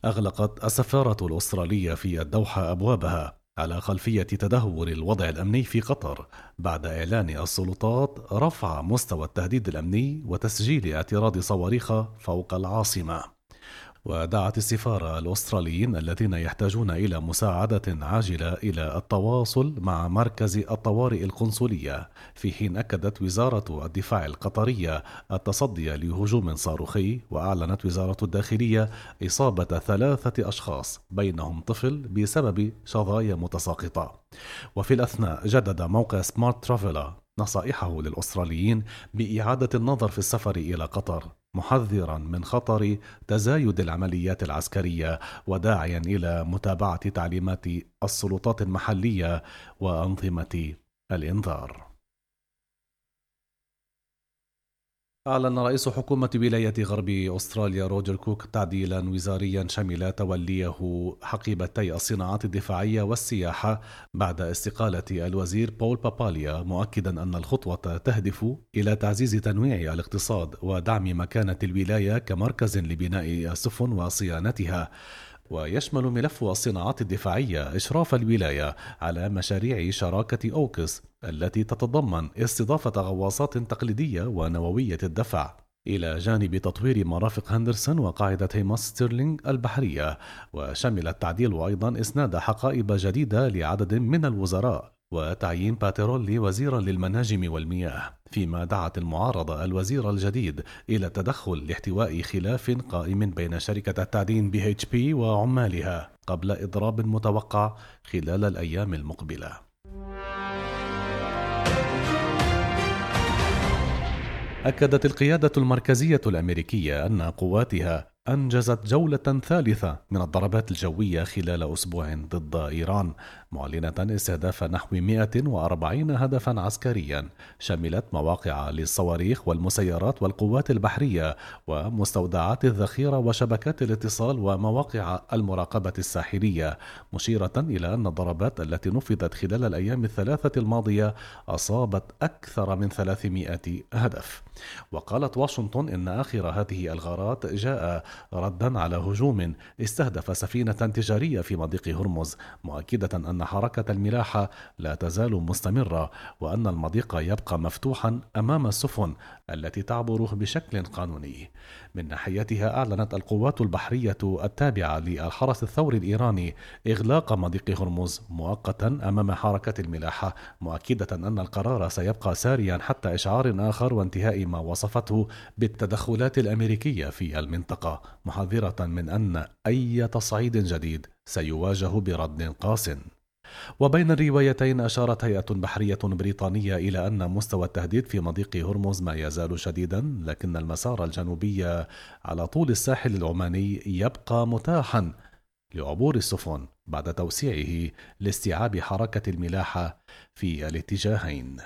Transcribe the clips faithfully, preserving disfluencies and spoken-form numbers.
أغلقت السفارة الأسترالية في الدوحة أبوابها على خلفية تدهور الوضع الأمني في قطر بعد إعلان السلطات رفع مستوى التهديد الأمني وتسجيل اعتراض صواريخ فوق العاصمة. ودعت السفارة الأستراليين الذين يحتاجون إلى مساعدة عاجلة إلى التواصل مع مركز الطوارئ القنصلية، في حين أكدت وزارة الدفاع القطرية التصدي لهجوم صاروخي. وأعلنت وزارة الداخلية إصابة ثلاثة أشخاص بينهم طفل بسبب شظايا متساقطة. وفي الأثناء جدد موقع سمارت ترافيلا نصائحه للأستراليين بإعادة النظر في السفر إلى قطر، محذرا من خطر تزايد العمليات العسكرية وداعيا إلى متابعة تعليمات السلطات المحلية وأنظمة الإنذار. أعلن رئيس حكومة ولاية غرب أستراليا روجر كوك تعديلا وزاريا شمل توليه حقيبتي الصناعات الدفاعية والسياحة بعد استقالة الوزير بول باباليا، مؤكدا أن الخطوة تهدف إلى تعزيز تنويع الاقتصاد ودعم مكانة الولاية كمركز لبناء السفن وصيانتها. ويشمل ملف الصناعات الدفاعية إشراف الولاية على مشاريع شراكة أوكس التي تتضمن استضافة غواصات تقليدية ونووية الدفع، إلى جانب تطوير مرافق هندرسون وقاعدة هيماس ستيرلينغ البحرية. وشمل التعديل أيضا إسناد حقائب جديدة لعدد من الوزراء وتعيين باترولي وزيرا للمناجم والمياه، فيما دعت المعارضة الوزير الجديد إلى التدخل لاحتواء خلاف قائم بين شركة التعدين بي إتش بي وعمالها قبل إضراب متوقع خلال الأيام المقبلة. أكدت القيادة المركزية الأمريكية أن قواتها أنجزت جولة ثالثة من الضربات الجوية خلال أسبوع ضد إيران، معلنة استهداف نحو مئة وأربعين هدفا عسكريا شملت مواقع للصواريخ والمسيرات والقوات البحرية ومستودعات الذخيرة وشبكات الاتصال ومواقع المراقبة الساحلية، مشيرة إلى أن الضربات التي نفذت خلال الأيام الثلاثة الماضية أصابت أكثر من ثلاثمئة هدف. وقالت واشنطن إن آخر هذه الغارات جاء ردا على هجوم استهدف سفينة تجارية في مضيق هرمز، مؤكدة أن حركة الملاحة لا تزال مستمرة وأن المضيق يبقى مفتوحا أمام السفن التي تعبره بشكل قانوني. من ناحيتها أعلنت القوات البحرية التابعة للحرس الثوري الإيراني إغلاق مضيق هرمز مؤقتا أمام حركة الملاحة، مؤكدة أن القرار سيبقى ساريا حتى إشعار آخر وانتهاء ما وصفته بالتدخلات الأمريكية في المنطقة، محذرة من أن أي تصعيد جديد سيواجه برد قاس. وبين الروايتين أشارت هيئة بحرية بريطانية إلى أن مستوى التهديد في مضيق هرمز ما يزال شديدا، لكن المسار الجنوبي على طول الساحل العماني يبقى متاحا لعبور السفن بعد توسيعه لاستيعاب حركة الملاحة في الاتجاهين.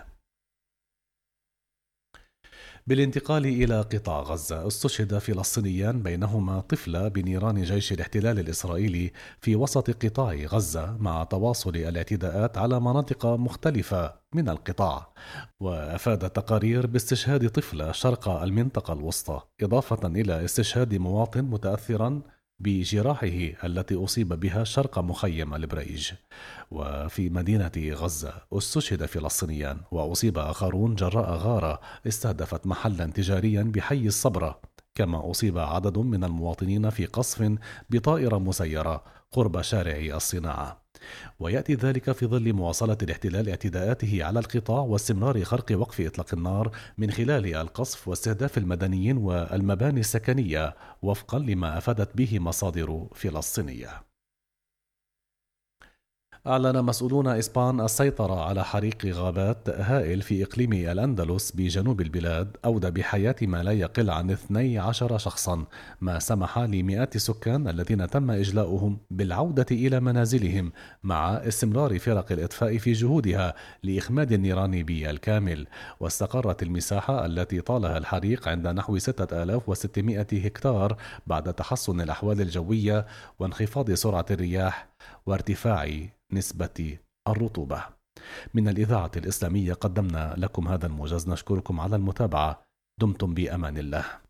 بالانتقال إلى قطاع غزة، استشهد فلسطينيان بينهما طفلة بنيران جيش الاحتلال الإسرائيلي في وسط قطاع غزة مع تواصل الاعتداءات على مناطق مختلفة من القطاع. وأفادت تقارير باستشهاد طفلة شرق المنطقة الوسطى، إضافة إلى استشهاد مواطن متأثرا بجراحه التي أصيب بها شرق مخيم البريج. وفي مدينة غزة استشهد فلسطينيان وأصيب آخرون جراء غارة استهدفت محلا تجاريا بحي الصبرة، كما أصيب عدد من المواطنين في قصف بطائرة مسيرة قرب شارع الصناعة. ويأتي ذلك في ظل مواصلة الاحتلال اعتداءاته على القطاع واستمرار خرق وقف إطلاق النار من خلال القصف واستهداف المدنيين والمباني السكنية، وفقا لما أفادت به مصادر فلسطينية. أعلن مسؤولون إسبان السيطرة على حريق غابات هائل في إقليم الأندلس بجنوب البلاد أودى بحياة ما لا يقل عن اثني عشر شخصا، ما سمح لمئات السكان الذين تم إجلاؤهم بالعودة إلى منازلهم، مع استمرار فرق الإطفاء في جهودها لإخماد النيران بالكامل. واستقرت المساحة التي طالها الحريق عند نحو ستة آلاف وستمئة هكتار بعد تحسن الأحوال الجوية وانخفاض سرعة الرياح وارتفاع نسبة الرطوبة. من الإذاعة الإسلامية قدمنا لكم هذا الموجز، نشكركم على المتابعة، دمتم بأمان الله.